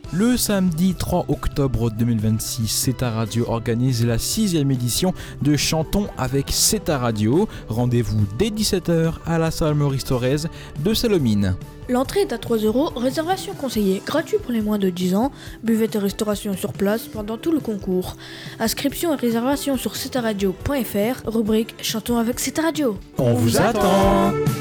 Le samedi 3 octobre 2026, C'est ta radio organise la 6e édition de Chantons avec C'est ta radio. Rendez-vous dès 17h à la salle Maurice Thorez de Salomine. L'entrée est à 3€, réservation conseillée, gratuit pour les moins de 10 ans, buvette et restauration sur place pendant tout le concours. Inscription et réservation sur cetaradio.fr, rubrique Chantons avec C'est ta radio. On vous attend.